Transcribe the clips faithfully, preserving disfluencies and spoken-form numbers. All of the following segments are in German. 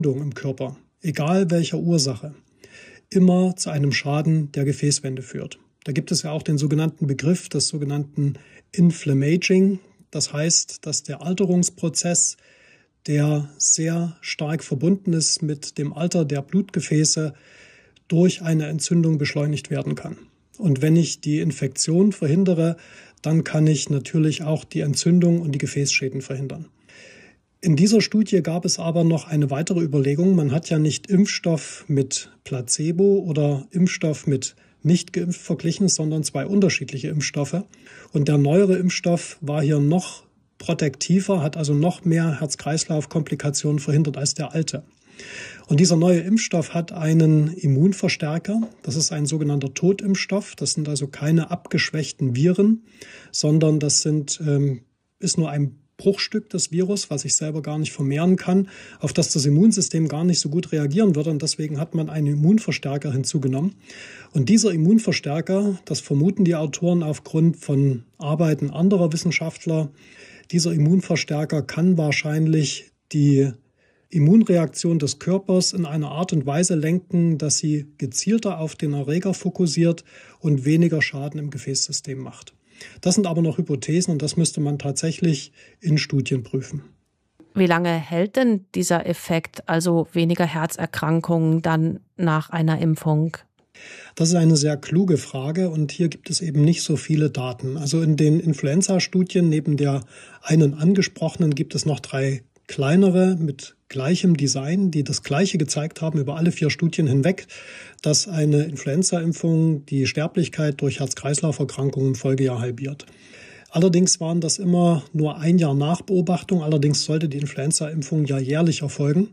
im Körper, egal welcher Ursache, immer zu einem Schaden der Gefäßwände führt. Da gibt es ja auch den sogenannten Begriff des sogenannten Inflammaging. Das heißt, dass der Alterungsprozess, der sehr stark verbunden ist mit dem Alter der Blutgefäße, durch eine Entzündung beschleunigt werden kann. Und wenn ich die Infektion verhindere, dann kann ich natürlich auch die Entzündung und die Gefäßschäden verhindern. In dieser Studie gab es aber noch eine weitere Überlegung. Man hat ja nicht Impfstoff mit Placebo oder Impfstoff mit nicht geimpft verglichen, sondern zwei unterschiedliche Impfstoffe. Und der neuere Impfstoff war hier noch protektiver, hat also noch mehr Herz-Kreislauf-Komplikationen verhindert als der alte. Und dieser neue Impfstoff hat einen Immunverstärker. Das ist ein sogenannter Totimpfstoff. Das sind also keine abgeschwächten Viren, sondern das sind, ähm, ist nur ein Bruchstück des Virus, was sich selber gar nicht vermehren kann, auf das das Immunsystem gar nicht so gut reagieren würde. Und deswegen hat man einen Immunverstärker hinzugenommen. Und dieser Immunverstärker, das vermuten die Autoren aufgrund von Arbeiten anderer Wissenschaftler, dieser Immunverstärker kann wahrscheinlich die Immunreaktion des Körpers in einer Art und Weise lenken, dass sie gezielter auf den Erreger fokussiert und weniger Schaden im Gefäßsystem macht. Das sind aber noch Hypothesen und das müsste man tatsächlich in Studien prüfen. Wie lange hält denn dieser Effekt, also weniger Herzerkrankungen, dann nach einer Impfung? Das ist eine sehr kluge Frage und hier gibt es eben nicht so viele Daten. Also in den Influenza-Studien neben der einen angesprochenen gibt es noch drei kleinere mit gleichem Design, die das Gleiche gezeigt haben über alle vier Studien hinweg, dass eine Influenza-Impfung die Sterblichkeit durch Herz-Kreislauf-Erkrankungen im Folgejahr halbiert. Allerdings waren das immer nur ein Jahr Nachbeobachtung, allerdings sollte die Influenza-Impfung ja jährlich erfolgen.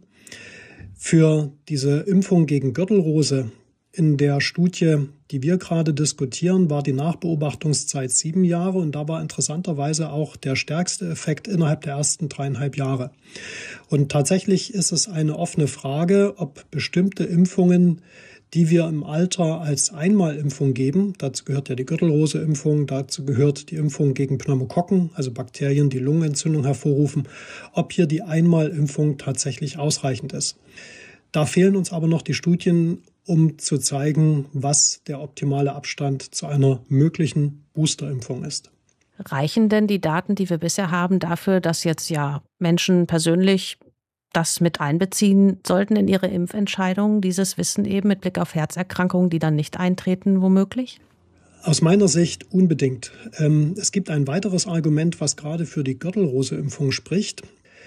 Für diese Impfung gegen Gürtelrose in der Studie, die wir gerade diskutieren, war die Nachbeobachtungszeit sieben Jahre und da war interessanterweise auch der stärkste Effekt innerhalb der ersten dreieinhalb Jahre. Und tatsächlich ist es eine offene Frage, ob bestimmte Impfungen, die wir im Alter als Einmalimpfung geben, dazu gehört ja die Gürtelrose-Impfung, dazu gehört die Impfung gegen Pneumokokken, also Bakterien, die Lungenentzündung hervorrufen, ob hier die Einmalimpfung tatsächlich ausreichend ist. Da fehlen uns aber noch die Studien, um zu zeigen, was der optimale Abstand zu einer möglichen Boosterimpfung ist. Reichen denn die Daten, die wir bisher haben, dafür, dass jetzt ja Menschen persönlich das mit einbeziehen sollten in ihre Impfentscheidungen, dieses Wissen eben mit Blick auf Herzerkrankungen, die dann nicht eintreten, womöglich? Aus meiner Sicht unbedingt. Es gibt ein weiteres Argument, was gerade für die Gürtelrose-Impfung spricht.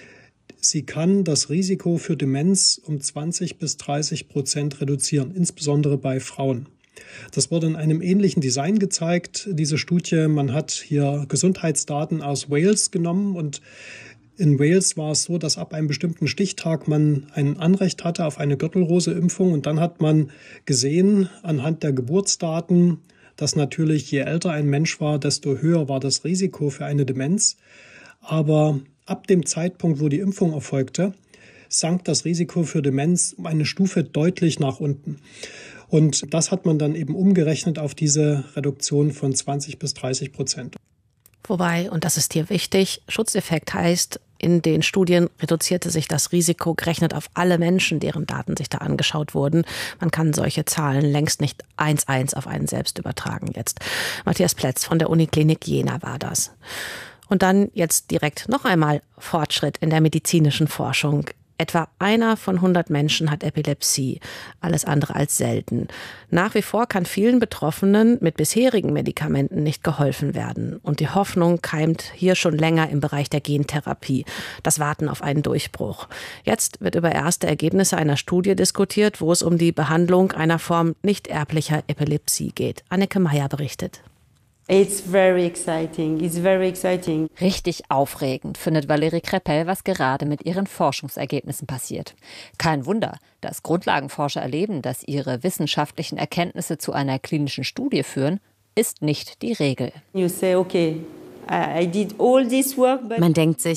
Sie kann das Risiko für Demenz um zwanzig bis dreißig Prozent reduzieren, insbesondere bei Frauen. Das wurde in einem ähnlichen Design gezeigt, diese Studie. Man hat hier Gesundheitsdaten aus Wales genommen und in Wales war es so, dass ab einem bestimmten Stichtag man ein Anrecht hatte auf eine Gürtelrose-Impfung und dann hat man gesehen anhand der Geburtsdaten, dass natürlich je älter ein Mensch war, desto höher war das Risiko für eine Demenz. Aber ab dem Zeitpunkt, wo die Impfung erfolgte, sank das Risiko für Demenz um eine Stufe deutlich nach unten. Und das hat man dann eben umgerechnet auf diese Reduktion von zwanzig bis dreißig Prozent. Wobei, und das ist hier wichtig, Schutzeffekt heißt, in den Studien reduzierte sich das Risiko gerechnet auf alle Menschen, deren Daten sich da angeschaut wurden. Man kann solche Zahlen längst nicht eins eins auf einen selbst übertragen jetzt. Matthias Plätz von der Uniklinik Jena war das. Und dann jetzt direkt noch einmal Fortschritt in der medizinischen Forschung. Etwa einer von hundert Menschen hat Epilepsie, alles andere als selten. Nach wie vor kann vielen Betroffenen mit bisherigen Medikamenten nicht geholfen werden. Und die Hoffnung keimt hier schon länger im Bereich der Gentherapie. Das Warten auf einen Durchbruch. Jetzt wird über erste Ergebnisse einer Studie diskutiert, wo es um die Behandlung einer Form nicht erblicher Epilepsie geht. Anneke Meyer berichtet. It's very exciting. It's very exciting. Richtig aufregend findet Valérie Crépel, was gerade mit ihren Forschungsergebnissen passiert. Kein Wunder, dass Grundlagenforscher erleben, dass ihre wissenschaftlichen Erkenntnisse zu einer klinischen Studie führen, ist nicht die Regel. You say, okay, I did all this work, but Man denkt sich,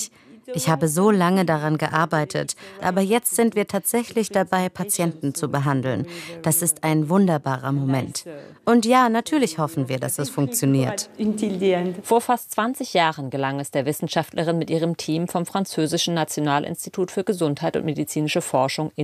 Ich habe so lange daran gearbeitet, aber jetzt sind wir tatsächlich dabei, Patienten zu behandeln. Das ist ein wunderbarer Moment. Und ja, natürlich hoffen wir, dass es funktioniert. Vor fast zwanzig Jahren gelang es der Wissenschaftlerin mit ihrem Team vom französischen Nationalinstitut für Gesundheit und medizinische Forschung